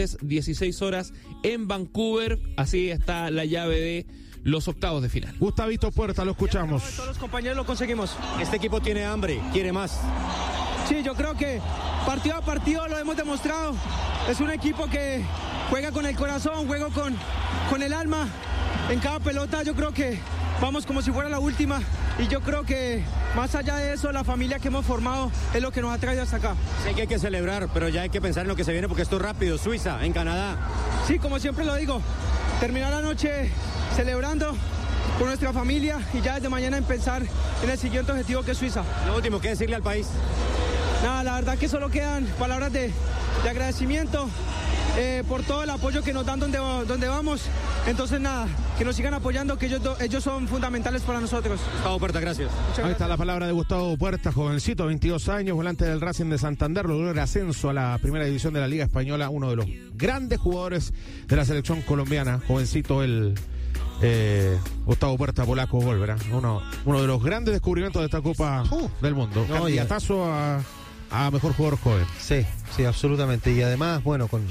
martes, 16 horas en Vancouver. Así está la llave de los octavos de final. Gustavito Puerta, lo escuchamos. Todos los compañeros lo conseguimos. Este equipo tiene hambre, quiere más. Sí, yo creo que partido a partido lo hemos demostrado. Es un equipo que juega con el corazón, juega con el alma. En cada pelota yo creo que vamos como si fuera la última. Y yo creo que más allá de eso, la familia que hemos formado es lo que nos ha traído hasta acá. Sé que hay que celebrar, pero ya hay que pensar en lo que se viene porque esto es rápido. Suiza, en Canadá. Sí, como siempre lo digo, terminar la noche celebrando con nuestra familia y ya desde mañana empezar en el siguiente objetivo que es Suiza. Lo último, ¿qué decirle al país? Nada, la verdad que solo quedan palabras de agradecimiento por todo el apoyo que nos dan donde vamos. Entonces nada, que nos sigan apoyando, que ellos son fundamentales para nosotros. Gustavo Puerta, gracias. Ahí está la palabra de Gustavo Puerta, jovencito, 22 años, volante del Racing de Santander, logró el ascenso a la primera división de la Liga Española, uno de los grandes jugadores de la selección colombiana, jovencito Gustavo Puerta, polaco Volvera, uno de los grandes descubrimientos de esta Copa del Mundo, candidatazo a mejor jugador joven. Sí, absolutamente, y además, bueno, con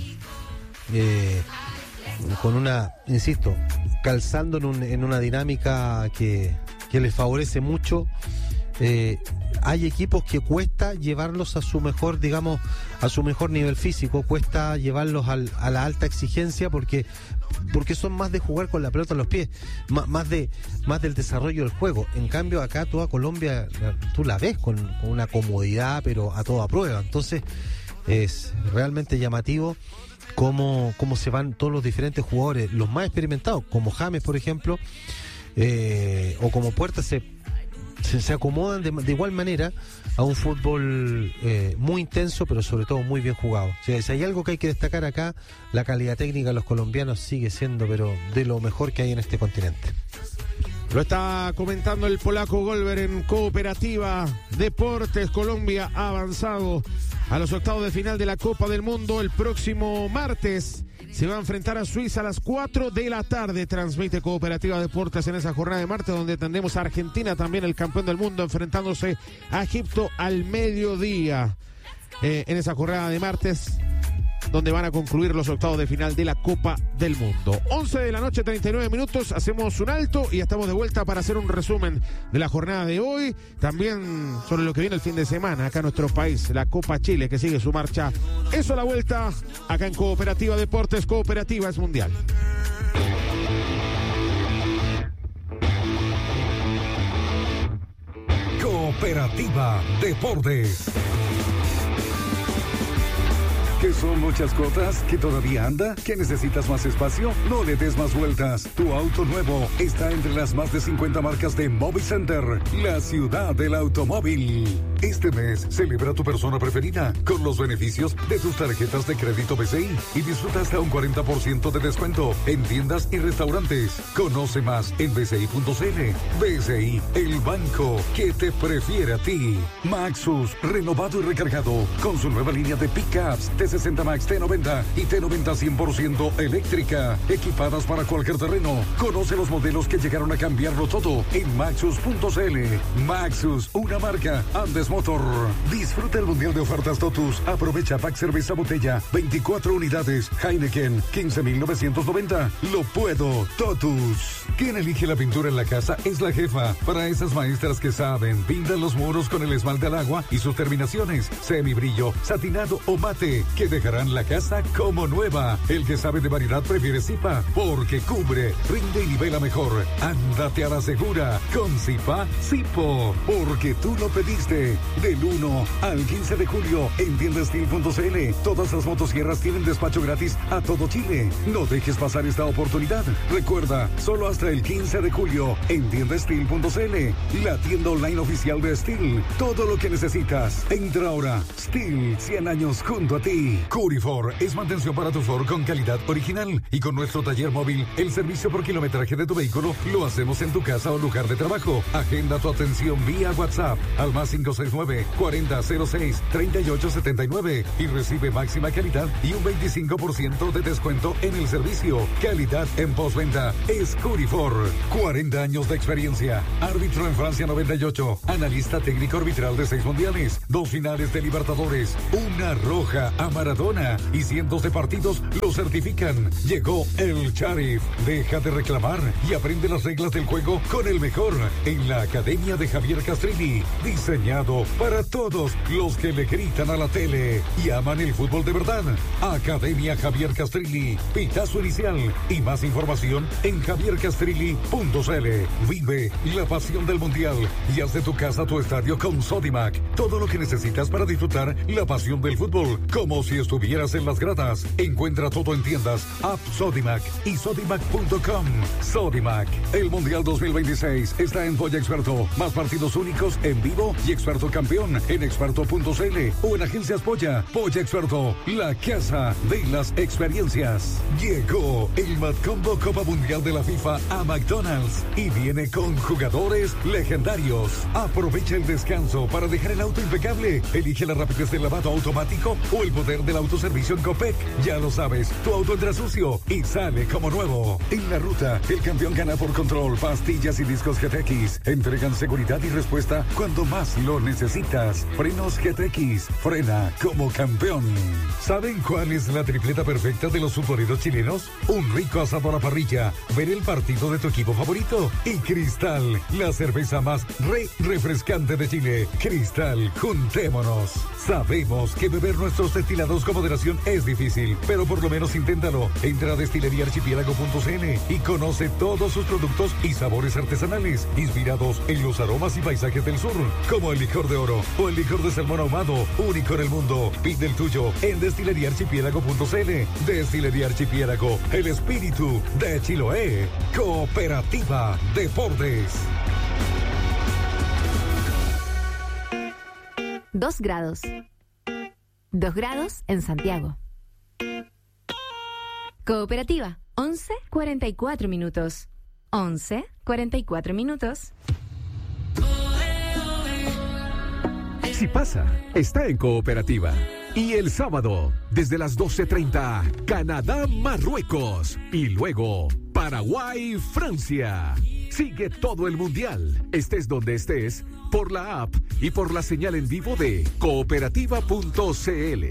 una, insisto, calzando en una dinámica que les favorece mucho. Hay equipos que cuesta llevarlos a su mejor, digamos, a su mejor nivel físico, cuesta llevarlos a la alta exigencia porque son más de jugar con la pelota en los pies, más del desarrollo del juego. En cambio acá toda Colombia tú la ves con una comodidad, pero a toda prueba. Entonces es realmente llamativo cómo se van todos los diferentes jugadores, los más experimentados, como James, por ejemplo, o como Puerta, se acomodan de igual manera a un fútbol muy intenso, pero sobre todo muy bien jugado. O sea, si hay algo que hay que destacar acá, la calidad técnica de los colombianos sigue siendo, pero de lo mejor que hay en este continente. Lo está comentando el polaco Golver en Cooperativa Deportes. Colombia ha avanzado a los octavos de final de la Copa del Mundo. El próximo martes se va a enfrentar a Suiza a las 4 de la tarde. Transmite Cooperativa Deportes en esa jornada de martes, donde tendremos a Argentina, también el campeón del mundo, enfrentándose a Egipto al mediodía. En esa jornada de martes, donde van a concluir los octavos de final de la Copa del Mundo. 11 de la noche, 39 minutos, hacemos un alto y estamos de vuelta para hacer un resumen de la jornada de hoy, también sobre lo que viene el fin de semana acá en nuestro país, la Copa Chile, que sigue su marcha. Eso a la vuelta, acá en Cooperativa Deportes. Cooperativa es mundial. Cooperativa Deportes. ¿Qué son muchas cuotas? ¿Que todavía anda? ¿Que necesitas más espacio? No le des más vueltas. Tu auto nuevo está entre las más de 50 marcas de Movicenter, la ciudad del automóvil. Este mes celebra tu persona preferida con los beneficios de tus tarjetas de crédito BCI y disfruta hasta un 40% de descuento en tiendas y restaurantes. Conoce más en bci.cl. BCI, el banco que te prefiere a ti. Maxus, renovado y recargado con su nueva línea de pickups T60 Max, T90 y T90 100% eléctrica, equipadas para cualquier terreno. Conoce los modelos que llegaron a cambiarlo todo en Maxus.cl. Maxus, una marca Andes Motor. Disfruta el mundial de ofertas Totus. Aprovecha pack cerveza botella, 24 unidades. Heineken, 15.990. Lo puedo, Totus. Quien elige la pintura en la casa es la jefa. Para esas maestras que saben, pintan los muros con el esmalte al agua y sus terminaciones, semibrillo, satinado o mate, que dejarán la casa como nueva. El que sabe de variedad prefiere Zipa, porque cubre, rinde y nivela mejor. Ándate a la segura con Zipa Zipo, porque tú lo pediste. Del 1 al 15 de julio en tiendastil.cl. Todas las motosierras tienen despacho gratis a todo Chile. No dejes pasar esta oportunidad. Recuerda, solo hasta el 15 de julio en tiendastil.cl, la tienda online oficial de Steel. Todo lo que necesitas. Entra ahora. Steel, 100 años junto a ti. Curifor es mantención para tu Ford con calidad original, y con nuestro taller móvil, el servicio por kilometraje de tu vehículo lo hacemos en tu casa o lugar de trabajo. Agenda tu atención vía WhatsApp al más 569-4006-3879 y recibe máxima calidad y un 25% de descuento en el servicio. Calidad en postventa es Curifor. 40 años de experiencia. Árbitro en Francia 98. Analista técnico arbitral de 6 mundiales, 2 finales de Libertadores, una roja a Maradona. Maradona y cientos de partidos lo certifican. Llegó el Sheriff. Deja de reclamar y aprende las reglas del juego con el mejor en la Academia de Javier Castrilli. Diseñado para todos los que le gritan a la tele y aman el fútbol de verdad. Academia Javier Castrilli. Pitazo inicial y más información en javiercastrilli.cl. Vive la pasión del Mundial y haz de tu casa tu estadio con Sodimac. Todo lo que necesitas para disfrutar la pasión del fútbol, como si estuvieras en las gradas. Encuentra todo en tiendas, app Sodimac y sodimac.com. Sodimac, el Mundial 2026 está en Polla Experto. Más partidos únicos en vivo y Experto campeón en experto.cl o en Agencias Polla. Polla Experto, la casa de las experiencias. Llegó el Matcombo Copa Mundial de la FIFA a McDonald's y viene con jugadores legendarios. Aprovecha el descanso para dejar el auto impecable. Elige la rapidez del lavado automático o el poder del autoservicio en Copec. Ya lo sabes, tu auto entra sucio y sale como nuevo. En la ruta, el campeón gana por control. Pastillas y discos GTX entregan seguridad y respuesta cuando más lo necesitas. Frenos GTX, frena como campeón. ¿Saben cuál es la tripleta perfecta de los futboleros chilenos? Un rico asado a la parrilla, ver el partido de tu equipo favorito y Cristal, la cerveza más refrescante de Chile. Cristal, juntémonos. Sabemos que beber nuestros destilados con moderación es difícil, pero por lo menos inténtalo. Entra a destileriaarchipiélago.cl y conoce todos sus productos y sabores artesanales, inspirados en los aromas y paisajes del sur, como el licor de oro o el licor de salmón ahumado, único en el mundo. Pide el tuyo en destileriaarchipiélago.cl. Destilería Archipiélago, el espíritu de Chiloé. Cooperativa Deportes. 2 grados. 2 grados en Santiago. Cooperativa, 11:44 minutos. 11:44 minutos. Si pasa, está en Cooperativa. Y el sábado, desde las 12:30, Canadá-Marruecos. Y luego, Paraguay-Francia. Sigue todo el Mundial, estés donde estés, por la app y por la señal en vivo de cooperativa.cl.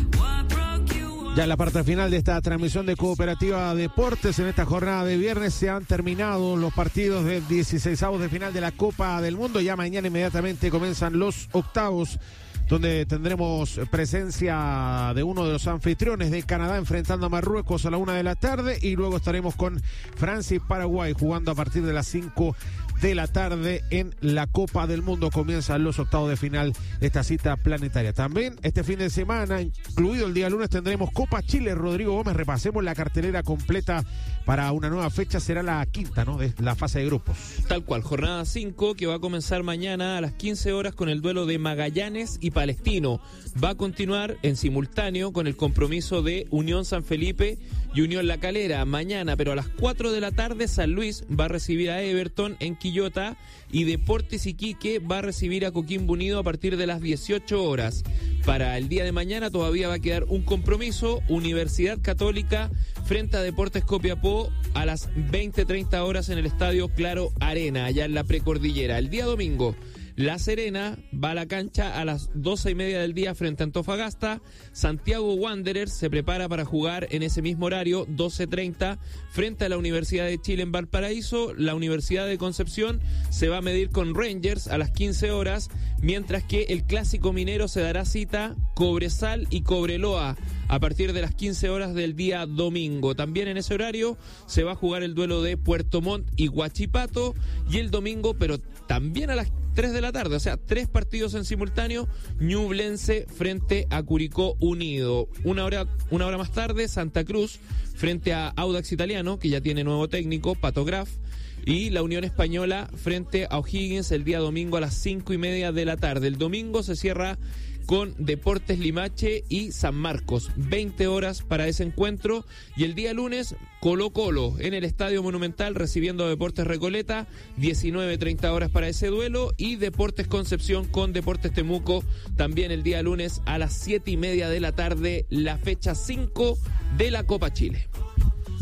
Ya en la parte final de esta transmisión de Cooperativa Deportes, en esta jornada de viernes se han terminado los partidos del 16avos de final de la Copa del Mundo. Ya mañana inmediatamente comienzan los octavos, donde tendremos presencia de uno de los anfitriones de Canadá enfrentando a Marruecos a la 1 de la tarde, y luego estaremos con Francia y Paraguay jugando a partir de las 5 de la tarde en la Copa del Mundo. Comienzan los octavos de final de esta cita planetaria. También este fin de semana, incluido el día lunes, tendremos Copa Chile. Rodrigo Gómez, repasemos la cartelera completa para una nueva fecha. Será la quinta, ¿no?, de la fase de grupos. Tal cual, jornada 5 que va a comenzar mañana a las 15 horas con el duelo de Magallanes y Palestino. Va a continuar en simultáneo con el compromiso de Unión San Felipe y Unión La Calera mañana, pero a las 4 de la tarde San Luis va a recibir a Everton en Quillota y Deportes Iquique va a recibir a Coquimbo Unido a partir de las 18 horas. Para el día de mañana todavía va a quedar un compromiso: Universidad Católica frente a Deportes Copiapó a las 20:30 horas en el Estadio Claro Arena, allá en la Precordillera. El día domingo, La Serena va a la cancha a las 12:30 del día frente a Antofagasta. Santiago Wanderers se prepara para jugar en ese mismo horario, 12:30, frente a la Universidad de Chile en Valparaíso. La Universidad de Concepción se va a medir con Rangers a las 15 horas, mientras que el Clásico Minero se dará cita Cobresal y Cobreloa a partir de las 15 horas del día domingo. También en ese horario se va a jugar el duelo de Puerto Montt y Huachipato, y el domingo, pero también a las 3 de la tarde, o sea, 3 partidos en simultáneo: Ñublense frente a Curicó Unido. Una hora más tarde, Santa Cruz frente a Audax Italiano, que ya tiene nuevo técnico, Pato Graf, y la Unión Española frente a O'Higgins el día domingo a las 5:30 de la tarde. El domingo se cierra con Deportes Limache y San Marcos, 20 horas para ese encuentro, y el día lunes Colo-Colo en el Estadio Monumental recibiendo a Deportes Recoleta, 19:30 horas para ese duelo, y Deportes Concepción con Deportes Temuco también el día lunes a las 7:30 de la tarde, la fecha 5 de la Copa Chile.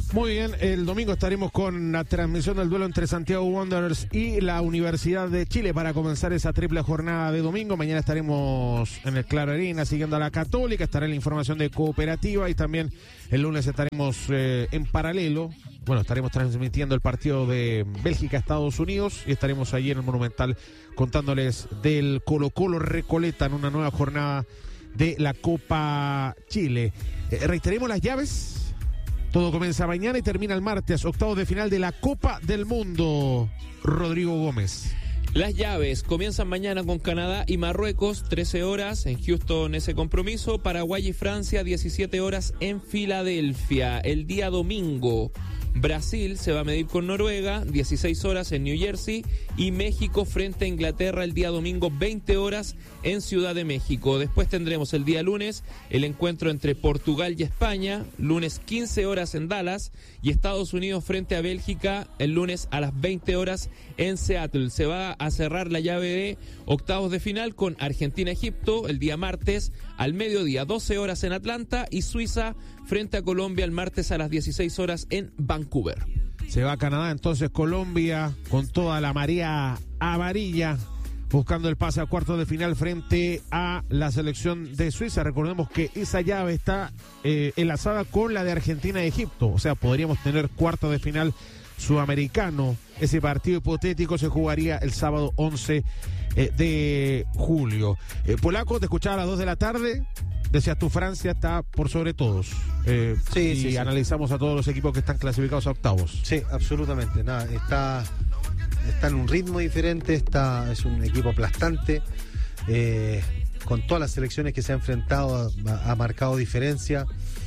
Muy bien, el domingo estaremos con la transmisión del duelo entre Santiago Wanderers y la Universidad de Chile para comenzar esa triple jornada de domingo. Mañana estaremos en el Claro Arena siguiendo a la Católica, estará en la información de Cooperativa y también el lunes estaremos en paralelo. Bueno, estaremos transmitiendo el partido de Bélgica-Estados Unidos y estaremos allí en el Monumental contándoles del Colo-Colo Recoleta en una nueva jornada de la Copa Chile. Reiteremos las llaves. Todo comienza mañana y termina el martes, octavos de final de la Copa del Mundo. Rodrigo Gómez. Las llaves comienzan mañana con Canadá y Marruecos, 13 horas en Houston ese compromiso. Paraguay y Francia, 17 horas en Filadelfia. El día domingo, Brasil se va a medir con Noruega, 16 horas en New Jersey. Y México frente a Inglaterra el día domingo, 20 horas en Ciudad de México. Después tendremos el día lunes el encuentro entre Portugal y España, lunes 15 horas en Dallas. Y Estados Unidos frente a Bélgica el lunes a las 20 horas en Seattle. Se va a cerrar la llave de octavos de final con Argentina-Egipto el día martes al mediodía, 12 horas en Atlanta. Y Suiza frente a Colombia el martes a las 16 horas en Vancouver. Se va a Canadá, entonces Colombia con toda la marea amarilla buscando el pase a cuartos de final frente a la selección de Suiza. Recordemos que esa llave está enlazada con la de Argentina y Egipto, o sea, podríamos tener cuartos de final sudamericano. Ese partido hipotético se jugaría el sábado 11 de julio. Polaco, te escuchaba a las 2 de la tarde. Decías tú, Francia está por sobre todos. Sí. Analizamos a todos los equipos que están clasificados a octavos. Sí, absolutamente. Nada, está en un ritmo diferente, es un equipo aplastante. Con todas las selecciones que se ha enfrentado ha marcado diferencia.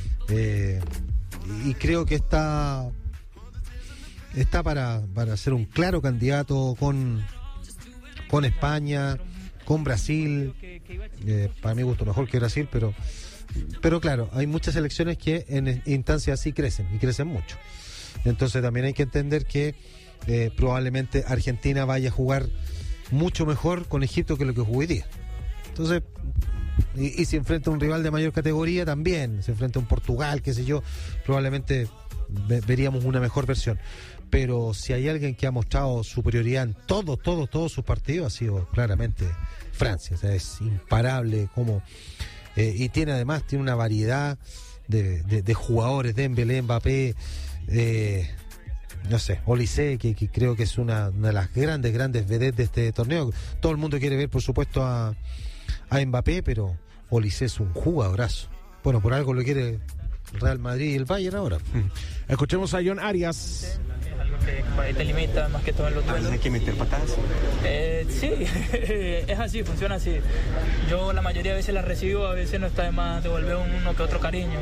Y creo que está para ser un claro candidato con España, con Brasil, para mi gusto mejor que Brasil, pero claro, hay muchas selecciones que en instancias así crecen, y crecen mucho. Entonces también hay que entender que probablemente Argentina vaya a jugar mucho mejor con Egipto que lo que jugó hoy día. Entonces, y si enfrenta a un rival de mayor categoría también, se enfrenta a un Portugal, qué sé yo, probablemente veríamos una mejor versión. Pero si hay alguien que ha mostrado superioridad en todos sus partidos, ha sido claramente Francia. O sea, es imparable como y tiene una variedad de jugadores, Dembélé, Mbappé, no sé, Olise, que creo que es una de las grandes vedettes de este torneo. Todo el mundo quiere ver, por supuesto, a Mbappé, pero Olise es un jugadorazo. Bueno, por algo lo quiere Real Madrid y el Bayern ahora. Escuchemos a John Arias. Que por ahí te limita más que todo en los duelos. ¿Hay que meter patadas? Sí, es así, funciona así. Yo la mayoría de veces las recibo, a veces no está de más devolver uno que otro cariño.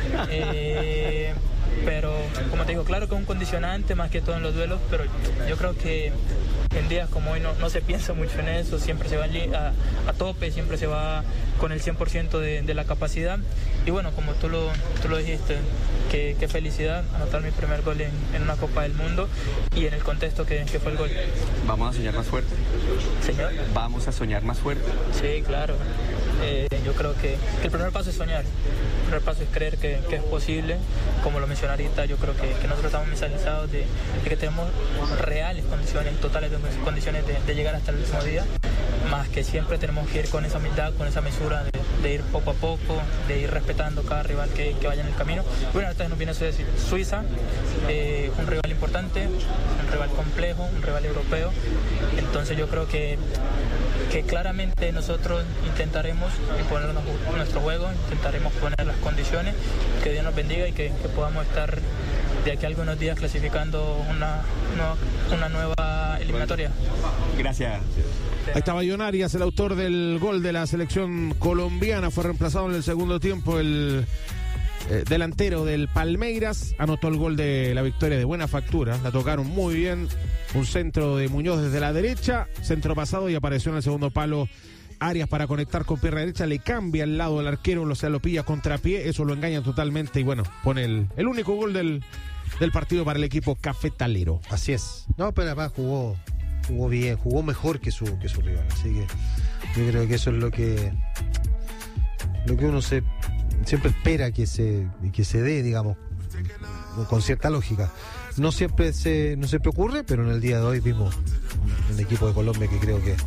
Pero como te digo, claro que es un condicionante más que todo en los duelos, pero yo creo que en días como hoy no se piensa mucho en eso, siempre se va a tope, siempre se va con el 100% de la capacidad. Y bueno, como tú lo dijiste, qué felicidad anotar mi primer gol en una Copa del Mundo y en el contexto que fue el gol. ¿Vamos a soñar más fuerte? ¿Señor? ¿Vamos a soñar más fuerte? Sí, claro. Yo creo que el primer paso es soñar. El primer paso es creer que es posible. Como lo mencioné ahorita, yo creo que nosotros estamos mentalizados de que tenemos reales condiciones, totales condiciones de llegar hasta el último día, más que siempre tenemos que ir con esa humildad, con esa mesura de ir poco a poco, de ir respetando cada rival que vaya en el camino. Bueno, ahorita nos viene a decir Suiza, un rival importante, un rival complejo, un rival europeo. Entonces yo creo que claramente nosotros intentaremos imponer nuestro juego, intentaremos poner las condiciones, que Dios nos bendiga y que podamos estar de aquí a algunos días clasificando una nueva eliminatoria. Gracias. Ahí estaba John Arias, el autor del gol de la selección colombiana. Fue reemplazado en el segundo tiempo el delantero del Palmeiras. Anotó el gol de la victoria de buena factura. La tocaron muy bien. Un centro de Muñoz desde la derecha. Centro pasado y apareció en el segundo palo Arias para conectar con pierna derecha. Le cambia al lado del arquero, o sea, lo pilla contrapié. Eso lo engaña totalmente y bueno, pone el único gol del partido para el equipo cafetalero. Así es. No, pero además jugó bien, jugó mejor que su rival. Así que yo creo que eso es lo que uno siempre espera que se dé, digamos. con cierta lógica. No siempre se ocurre, pero en el día de hoy vimos un equipo de Colombia que creo que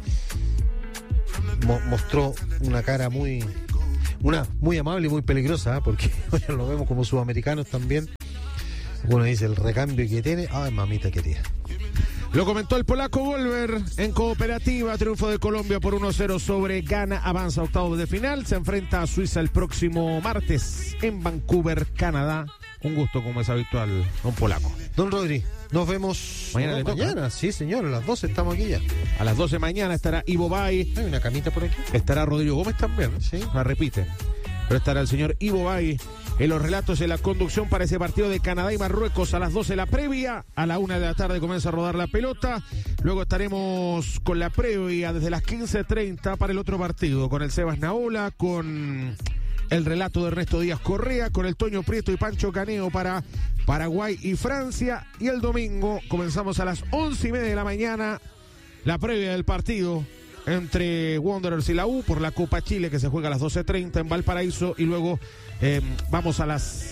mostró una cara muy amable y muy peligrosa, porque hoy lo vemos como sudamericanos también. Uno dice el recambio que tiene, ay mamita querida. Lo comentó el polaco Golver en Cooperativa. Triunfo de Colombia por 1-0 sobre Ghana. Avanza a octavos de final. Se enfrenta a Suiza el próximo martes en Vancouver, Canadá. Un gusto, como es habitual, don polaco. Don Rodri, nos vemos mañana. Sí, señor, a las 12 estamos aquí ya. A las 12 mañana estará Ivo Bay. Hay una camita por aquí. Estará Rodrigo Gómez también. Sí. La repiten. Pero estará el señor Ivo Bay en los relatos, en la conducción para ese partido de Canadá y Marruecos. A las 12 la previa, a la 1 de la tarde comienza a rodar la pelota. Luego estaremos con la previa desde las 15:30 para el otro partido, con el Sebas Naola, con el relato de Ernesto Díaz Correa, con el Toño Prieto y Pancho Caneo para Paraguay y Francia. Y el domingo comenzamos a las 11:30 de la mañana la previa del partido entre Wanderers y la U por la Copa Chile, que se juega a las 12:30 en Valparaíso, y luego vamos a las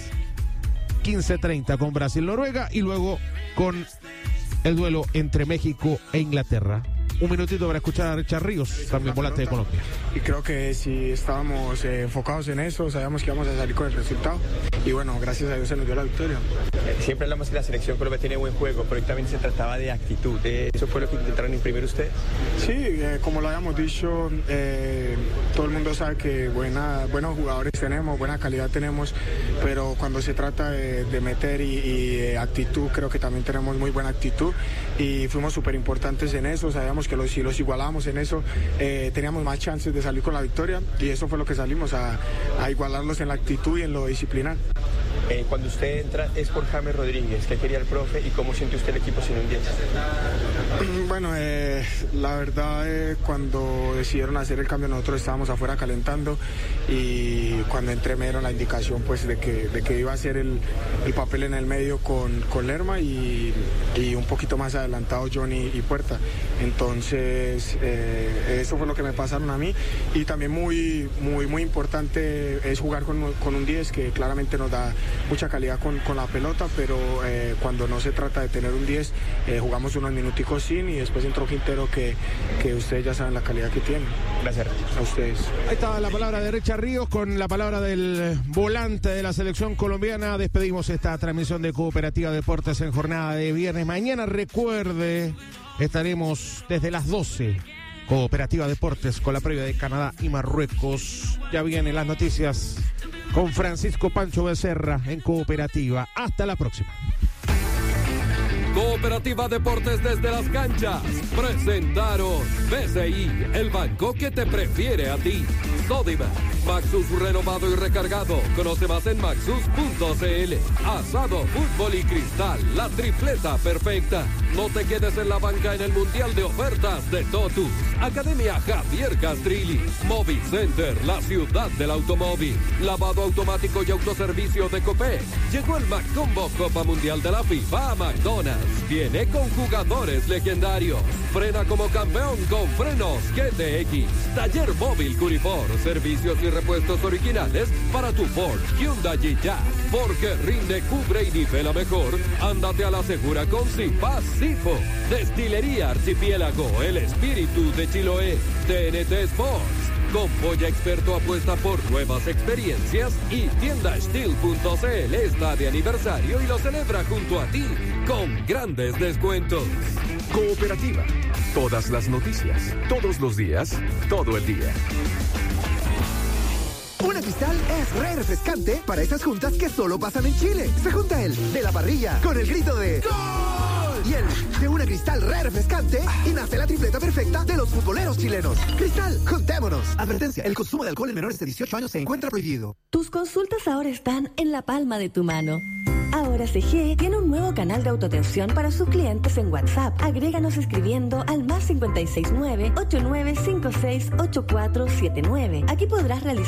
15:30 con Brasil-Noruega y luego con el duelo entre México e Inglaterra. Un minutito para escuchar a Richard Ríos, también volante de Colombia. Y creo que si estábamos enfocados en eso, sabíamos que íbamos a salir con el resultado. Y bueno, gracias a Dios se nos dio la victoria. Siempre hablamos que la selección Colombia tiene buen juego, pero hoy también se trataba de actitud. ¿Eso fue lo que intentaron imprimir ustedes? Sí, como lo habíamos dicho, todo el mundo sabe que buenos jugadores tenemos, buena calidad tenemos, pero cuando se trata de meter y actitud, creo que también tenemos muy buena actitud y fuimos súper importantes en eso. Sabíamos que si los igualábamos en eso, teníamos más chances de salir con la victoria, y eso fue lo que salimos, a igualarlos en la actitud y en lo disciplinar. Cuando usted entra es por James Rodríguez. ¿Qué quería el profe y cómo siente usted el equipo sin un 10? Bueno, la verdad, cuando decidieron hacer el cambio, nosotros estábamos afuera calentando, y cuando entré me dieron la indicación pues de que iba a hacer el papel en el medio con Lerma y un poquito más adelantado Johnny y Puerta. Entonces eso fue lo que me pasaron a mí, y también muy importante es jugar con un 10 que claramente nos da mucha calidad con la pelota, pero cuando no se trata de tener un 10, jugamos unos minuticos sin, y después entró Quintero que ustedes ya saben la calidad que tiene. Gracias a ustedes. Ahí estaba la palabra de Richard Ríos con la palabra del volante de la selección colombiana. Despedimos esta transmisión de Cooperativa Deportes en jornada de viernes. Mañana, recuerde, estaremos desde las 12. Cooperativa Deportes con la previa de Canadá y Marruecos. Ya vienen las noticias con Francisco Pancho Becerra en Cooperativa. Hasta la próxima. Cooperativa Deportes desde las canchas presentaron BCI, el banco que te prefiere a ti. Sodimac, Maxus renovado y recargado. Conoce más en maxus.cl. Asado, fútbol y cristal, la tripleta perfecta. No te quedes en la banca en el Mundial de Ofertas de Totus. Academia Javier Castrilli. Movicenter, la ciudad del automóvil. Lavado automático y autoservicio de Copec. Llegó el Macombo Copa Mundial de la FIFA a McDonald's. Viene con jugadores legendarios. Frena como campeón con frenos GTX. Taller móvil Curifor. Servicios y repuestos originales para tu Ford, Hyundai y Jazz. Porque rinde, cubre y nivela mejor. Ándate a la segura con Cipaz Cipo. Destilería Archipiélago, el espíritu de Chiloé. TNT Sports. Con Polla Experto apuesta por nuevas experiencias, y Tienda Steel.cl está de aniversario y lo celebra junto a ti con grandes descuentos. Cooperativa. Todas las noticias, todos los días, todo el día. Una Cristal es re refrescante para esas juntas que solo pasan en Chile. Se junta el de la parrilla con el grito de ¡Gol! Y el de una Cristal re refrescante, y nace la tripleta perfecta de los futboleros chilenos. Cristal, juntémonos. Advertencia, el consumo de alcohol en menores de 18 años se encuentra prohibido. Tus consultas ahora están en la palma de tu mano. Ahora CG tiene un nuevo canal de autoatención para sus clientes en WhatsApp. Agréganos escribiendo al +569-8956-8479. Aquí podrás realizar